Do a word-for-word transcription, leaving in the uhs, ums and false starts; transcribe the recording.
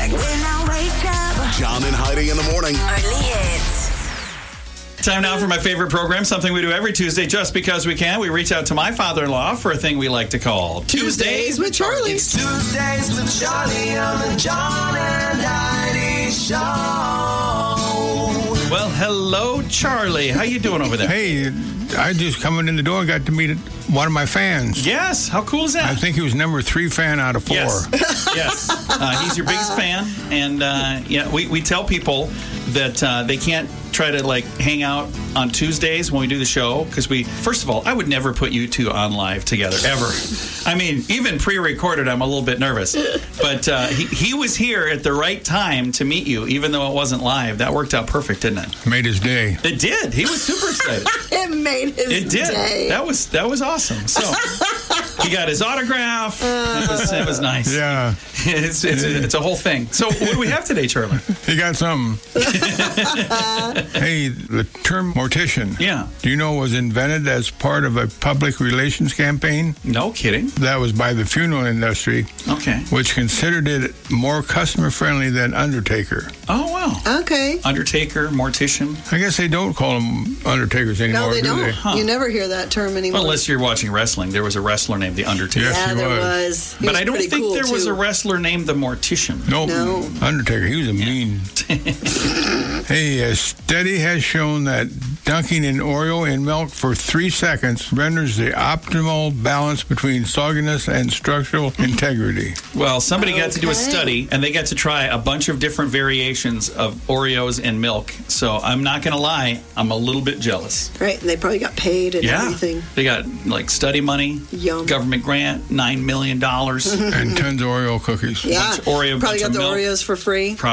morning. When I wake up. John and Heidi in the morning. Only hits. Time now for my favorite program, something we do every Tuesday just because we can. We reach out to my father-in-law for a thing we like to call Tuesdays with Charlie. It's Tuesdays with Charlie on the John and Heidi Show. Well, hello, Charlie. How you doing over there? Hey, I just coming in the door and got to meet one of my fans. Yes. How cool is that? I think he was number three fan out of four. Yes. Yes. Uh, he's your biggest fan. And, uh, yeah, we, we tell people that uh, they can't try to, like, hang out on Tuesdays when we do the show. Because we, first of all, I would never put you two on live together, ever. I mean, even pre-recorded, I'm a little bit nervous. But uh, he, he was here at the right time to meet you, even though it wasn't live. That worked out perfect, didn't it? Made his day. It did. He was super excited. It made his It did. day. That was that was awesome. So he got his autograph. It was it was nice. Yeah, It's it's a, it's a whole thing. So what do we have today, Charlie? he got something. Hey, the term mortician. Yeah. Do you know it was invented as part of a public relations campaign? No kidding. That was by the funeral industry, Okay. which considered it more customer-friendly than undertaker. Oh wow. Okay. Undertaker, mortician. I guess they don't call them undertakers anymore, No, they do don't. they? Huh. You never hear that term anymore. Well, unless you're watching wrestling. There was a wrestler named the Undertaker. Yes, yeah, he there was. was. He But was I don't pretty think cool, there was too. a wrestler named the Mortician. Nope. No. Undertaker. He was a mean. Hey, a study has shown that dunking an Oreo in milk for three seconds renders the optimal balance between sogginess and structural integrity. Well, somebody got to do a Okay. study, and they got to try a bunch of different variations of Oreos and milk. So I'm not going to lie, I'm a little bit jealous. Right, and they probably got paid and Yeah. everything. They got, like, study money, Yum. government grant, nine million dollars. And tons of Oreo cookies. Yeah. Bunch of Oreo, probably bunch got of the milk. Oreos for free.